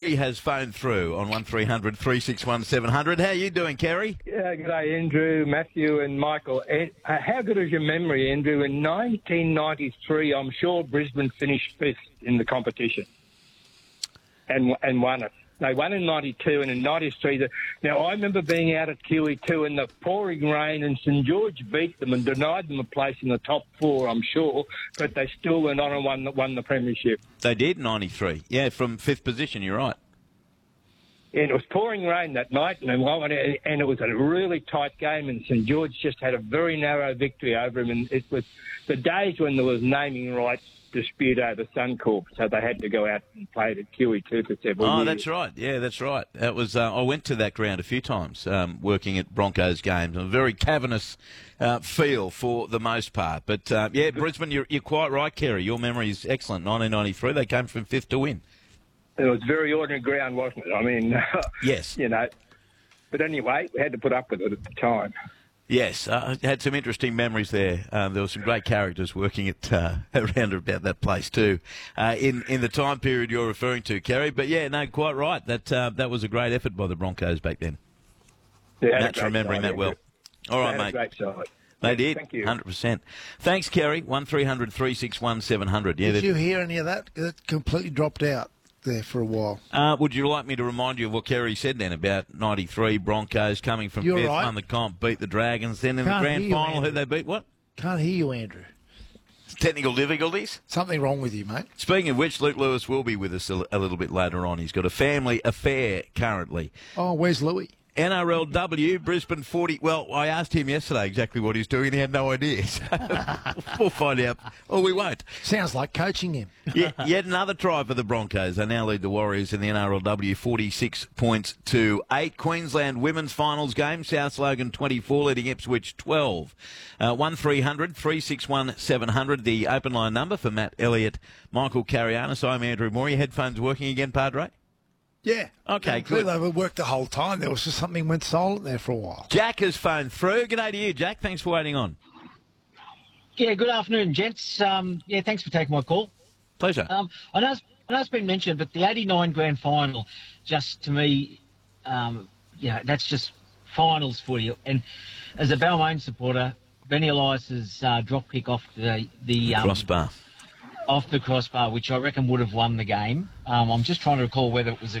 Kerry has phoned through on 1300 361 700. How are you doing, Kerry? Yeah, good day, Andrew, Matthew and Michael. How good is your memory, Andrew? In 1993, I'm sure Brisbane finished fifth in the competition and won it. They won in 92 and in 93. Now, I remember being out at QE2 in the pouring rain, and St George beat them and denied them a place in the top four, I'm sure, but they still went on and won the premiership. They did, 93. Yeah, from fifth position, you're right. And it was pouring rain that night, and it was a really tight game, and St George just had a very narrow victory over him, and it was the days when there was naming rights dispute over Suncorp, so they had to go out and play it at QE2 for several years. Oh, that's right. Yeah, that's right. That was. I went to that ground a few times working at Broncos games. A very cavernous feel for the most part. But, yeah, Brisbane, you're quite right, Kerry. Your memory is excellent. 1993, they came from fifth to win. It was very ordinary ground, wasn't it? I mean, yes. You know. But anyway, we had to put up with it at the time. Yes, I had some interesting memories there. There were some great characters working at around about that place too, in the time period you're referring to, Kerry. But yeah, no, quite right. That was a great effort by the Broncos back then. Yeah, Matt's remembering that well. All right, mate. Great side. They did. Thank you. 100%. Thanks, Kerry. 1300 361 700. Yeah, did you hear any of that? It completely dropped out there for a while. Would you like me to remind you of what Kerry said then about 93 Broncos coming from fifth, won the comp, beat the Dragons, then in the grand final, who they beat? What? Can't hear you, Andrew. Technical difficulties? Something wrong with you, mate. Speaking of which, Luke Lewis will be with us a little bit later on. He's got a family affair currently. Oh, where's Louis? NRLW, Brisbane 40. Well, I asked him yesterday exactly what he's doing, and he had no idea. So we'll find out. Or we won't. Sounds like coaching him. Yet another try for the Broncos. They now lead the Warriors in the NRLW 46 points to 8. Queensland women's finals game, South Logan 24, leading Ipswich 12. 1300 361 700, the open line number for Matt Elliott, Michael Carianis. I'm Andrew Moore. Your headphones working again, Padre? Yeah. Okay, good. They worked the whole time. There was just something went silent there for a while. Jack has phoned through. G'day to you, Jack. Thanks for waiting on. Yeah, good afternoon, gents. Thanks for taking my call. Pleasure. I know it's been mentioned, but the 89 grand final, just to me, that's just finals footy. And as a Balmain supporter, Benny Elias's drop kick off the crossbar. Off the crossbar, which I reckon would have won the game. I'm just trying to recall whether it was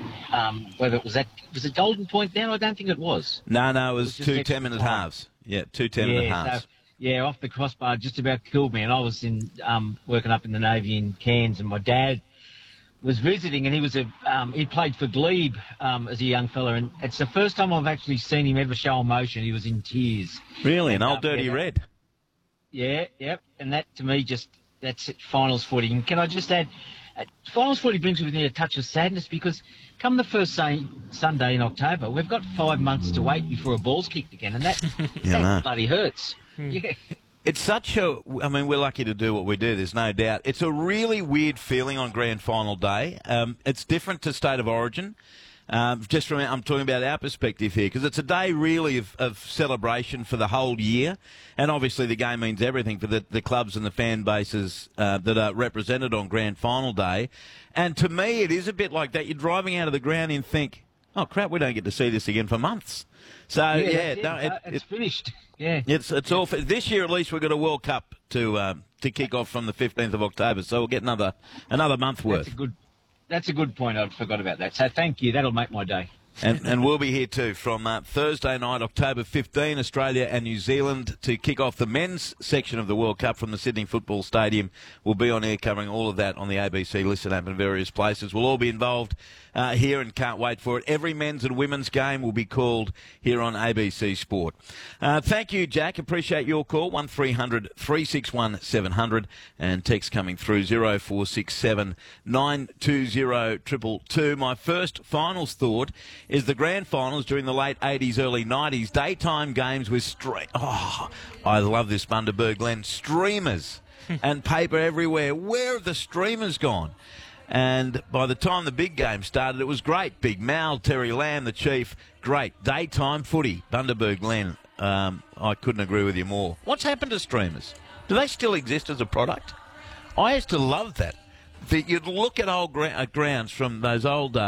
was it Golden Point then? I don't think it was. No, it was 2 10-minute halves. Yeah, 2 10-minute halves. So, off the crossbar just about killed me. And I was working up in the Navy in Cairns, and my dad was visiting, and he played for Glebe as a young fella, and it's the first time I've actually seen him ever show emotion. He was in tears. Really, an old dirty red. Yeah, yep. And that to me that's it, finals footy. And can I just add, finals footy brings with me a touch of sadness because come the first Sunday in October, we've got 5 months to wait before a ball's kicked again, and that bloody hurts. Yeah. It's we're lucky to do what we do, there's no doubt. It's a really weird feeling on grand final day. It's different to State of Origin. I'm talking about our perspective here, because it's a day really of celebration for the whole year, and obviously the game means everything for the clubs and the fan bases that are represented on grand final day. And to me, it is a bit like that. You're driving out of the ground and think, oh crap, we don't get to see this again for months. So it's finished. Yeah, it's all this year. At least we've got a World Cup to kick off from the 15th of October, so we'll get another month worth. That's a good point. I forgot about that. So thank you. That'll make my day. And we'll be here too from Thursday night, October 15, Australia and New Zealand to kick off the men's section of the World Cup from the Sydney Football Stadium. We'll be on air covering all of that on the ABC Listen app in various places. We'll all be involved here and can't wait for it. Every men's and women's game will be called here on ABC Sport. Thank you, Jack. Appreciate your call. 1300 361 700 and text coming through 0467 920 222. My first finals thought is the grand finals during the late 80s, early 90s. Daytime games with I love this, Bundaberg Glen. Streamers and paper everywhere. Where have the streamers gone? And by the time the big game started, it was great. Big Mal, Terry Lamb, the Chief, great. Daytime footy, Bundaberg Glen. I couldn't agree with you more. What's happened to streamers? Do they still exist as a product? I used to love that. You'd look at old grounds from those old